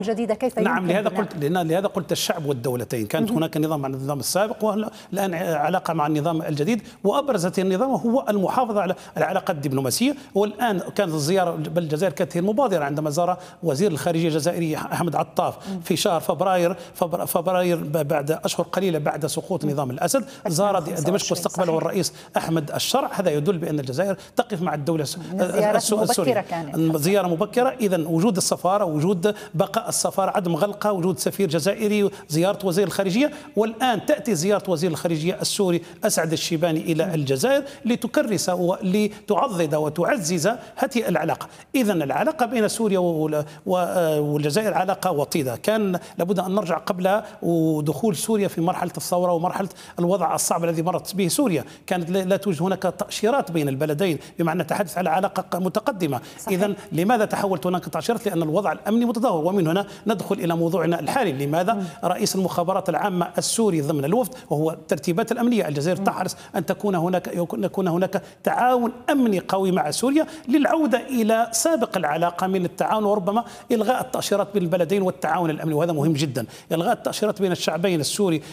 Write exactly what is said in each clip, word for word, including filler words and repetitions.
الجديدة كيف يمكن؟ نعم، لهذا قلت لهذا قلت الشعب والدولتين. كانت هناك نظام مع النظام السابق والآن علاقة مع النظام الجديد، وأبرز هذه النظام هو المحافظة على العلاقات الدبلوماسية. والآن كانت الزيارة بل الجزائر كانت هي المبادرة عندما زار وزير الخارجية الجزائري أحمد عطاف في شهر فبراير فبراير بعد أشهر قليلة بعد سقوط نظام الأسد، زار دمشق واستقبله الرئيس أحمد الشرع. هذا يدل بأن الجزائر تقف مع الدولة السورية. زيارة مبكرة. إذن وجود السفارة، وجود بقاء السفارة، عدم غلقها، وجود سفير جزائري، زيارة وزير الخارجية، والآن تأتي زيارة وزير الخارجية السوري أسعد الشيباني إلى الجزائر لتكرس ولتعضد وتعزز هذه العلاقة. إذن العلاقة بين سوريا والجزائر علاقة وطيدة، كان لابد أن نرجع قبل ودخول سوريا في مرحلة الثورة ومرحلة الوضع الصعب الذي مرت به سوريا. كانت لا توجد هناك تأشيرات بين البلدين، بمعنى نتحدث على علاقة متقدمة. إذن لماذا تحولت هناك تأشيرات؟ لأن الوضع الأمني متدهور. ومن هنا ندخل إلى موضوعنا الحالي. لماذا م. رئيس المخابرات العامة السوري ضمن الوفد وهو الترتيبات الأمنية، الجزائر م. تحرص أن تكون هناك يكون هناك تعاون أمني قوي مع سوريا للعودة إلى سابق العلاقة من التعاون، وربما إلغاء التأشيرات بين البلدين والتعاون الأمني، وهذا مهم جدا. إلغاء التأشيرات بين الشعبين السوري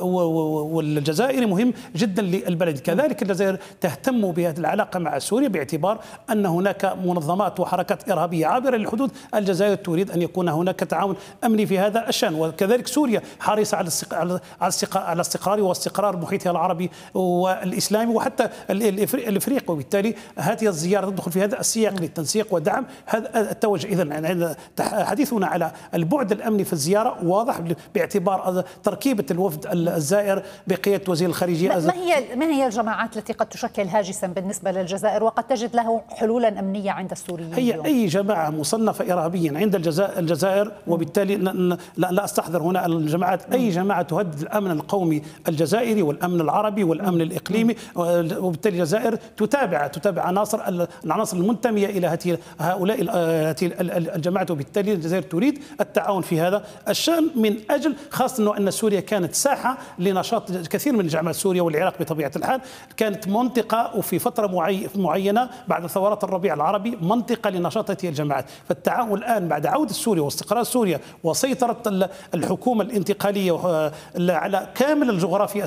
والجزائري مهم جدا للبلد. كذلك الجزائر تهتم بهذه العلاقة مع سوريا باعتبار أن هناك منظمات وحركات إرهابية عابرة للحدود. الجزائر تريد أن يكون هناك تعاون أمني في هذا الشأن، وكذلك سوريا حريصة على على استقرار واستقرار محيطها العربي والإسلامي وحتى الإفريقي. وبالتالي هذه الزيارة تدخل في هذا السياق للتنسيق ودعم هذا التوجه. إذن حديثنا على البعد الأمني في الزيارة واضح باعتبار تركيبة الوفد الزائر بقيادة وزير الخارجية. ما هي ما هي الجماعات التي قد تشكل هاجسا بالنسبة للجزائر وقد تجد له حلولا أمنية عند السوريين؟ هي اليوم؟ أي جماعة مصنفة إرهابيا عند الجزائر، وبالتالي لا أستحضر هنا الجماعات، أي جماعة تهدد الأمن القومي الجزائري والأمن العربي والأمن الإقليمي. وبالتالي الجزائر تتابع تتابع عناصر العناصر المنتمية إلى هذه هؤلاء هذه الجماعات. وبالتالي الجزائر تريد التعاون في هذا الشأن من أجل خاصة أن سوريا كانت ساحة لنشاط كثير من الجماعات. سوريا والعراق بطبيعة الحال كانت منطقة، وفي فترة معينة بعد ثورات الربيع العربي منطقة لنشاط هذه الجماعات. فالتعاون الآن بعد عودة سوريا واستقرار سوريا وسيطرة الحكومة الانتقالية على كامل الجغرافيا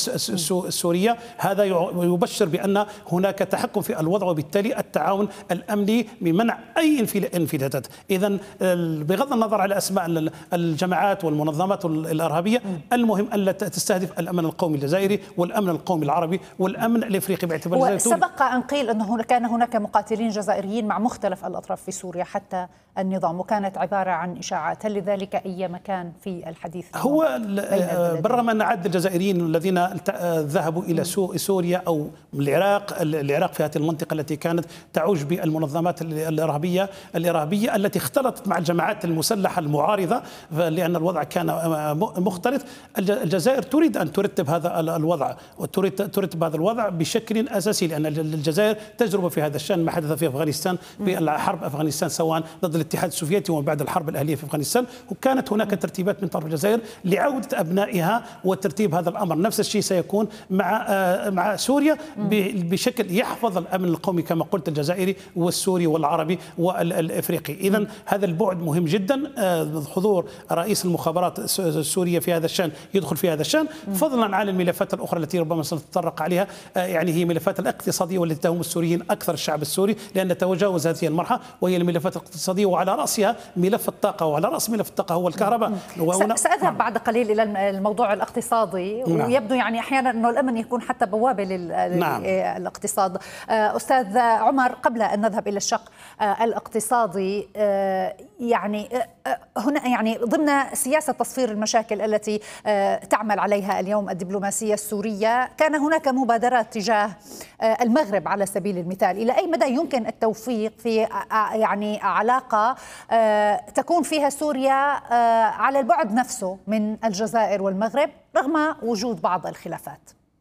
السورية، هذا يبشر بأن هناك تحكم في الوضع، وبالتالي التعاون الأمني بمنع أي انفلاتات. إذن بغض النظر على أسماء الجماعات والمنظمات الإرهابية، المهم أن لا تستهدف الأمن القومي الجزائري والأمن القومي العربي والأمن الإفريقي باعتبار الجزائر. سبق أن قيل أنه كان هناك مقاتلين جزائريين مع مختلف الأطراف في سوريا حتى النظام، وكانت عبارة عن إشاعات. هل لذلك أي مكان في الحديث؟ هو بالرغم أن عدد الجزائريين الذين ذهبوا إلى سوريا أو العراق العراق في هذه المنطقة التي كانت تعوج بالمنظمات الإرهابية الإرهابية التي اختلطت مع الجماعات المسلحة المعارضة، لأن الوضع كان مختلط. الجزائر تريد أن ترتب هذا الوضع وتريد ترتب هذا الوضع بشكل أساسي، لأن الجزائر تجربة في هذا الشأن. ما حدث في أفغانستان في الحرب أفغانستان سواء ضد الاتحاد السوفيتي ومن بعد الحرب الأهلية في أفغانستان، وكانت هناك ترتيبات من طرف الجزائر لعودة أبنائها وترتيب هذا الأمر. نفس الشيء سيكون مع مع سوريا بشكل يحفظ الأمن القومي كما قلت الجزائري والسوري والعربي والإفريقي. إذن هذا البعد مهم جدا. حضور رئيس المخابرات السورية في هذا الشأن يدخل في هذا الشأن، فضلا عن الملفات الأخرى التي ربما سنتطرق عليها، يعني هي ملفات الاقتصادية والتي تهم السوريين أكثر الشعب السوري، لأن تجاوز هذه المرحلة وهي الملفات الاقتصادية، وعلى رأسها ملف الطاقة، وعلى رأس ملف الطاقة هو الكهرباء. سأذهب نعم. بعد قليل إلى الموضوع الاقتصادي، نعم. ويبدو يعني أحيانا أنه الأمن يكون حتى بوابة للاقتصاد. نعم. أستاذ عمر، قبل أن نذهب إلى الشق الاقتصادي، يعني هنا يعني ضمن سياسة تصفير المشاكل التي تعمل عليها اليوم الدبلوماسية السورية، كان هناك مبادرات تجاه المغرب على سبيل المثال. إلى أي مدى يمكن التوفيق في يعني علاقة تكون فيها سوريا على البعد نفسه من الجزائر والمغرب رغم وجود بعض الخلافات؟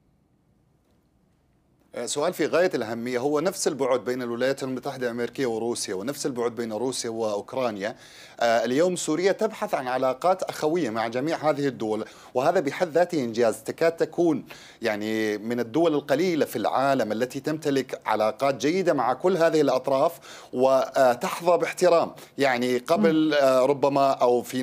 سؤال في غاية الأهمية. هو نفس البعد بين الولايات المتحدة الأمريكية وروسيا، ونفس البعد بين روسيا وأوكرانيا. اليوم سوريا تبحث عن علاقات أخوية مع جميع هذه الدول، وهذا بحد ذاته إنجاز. تكاد تكون يعني من الدول القليلة في العالم التي تمتلك علاقات جيدة مع كل هذه الأطراف وتحظى باحترام. يعني قبل ربما أو في